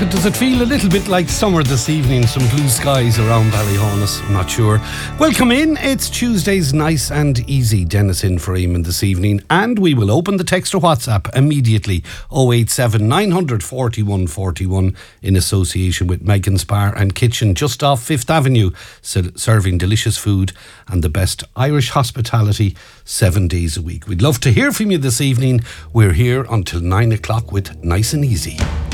Does it feel a little bit like summer this evening? Some blue skies around Ballyhonus, I'm not sure. Welcome in. It's Tuesday's Nice and Easy. Dennis in for Eamon this evening. And we will open the text or WhatsApp immediately. 087 900 41 41 in association with Megan's Bar and Kitchen just off 5th Avenue, serving delicious food and the best Irish hospitality 7 days a week. We'd love to hear from you this evening. We're here until 9 o'clock with Nice and Easy.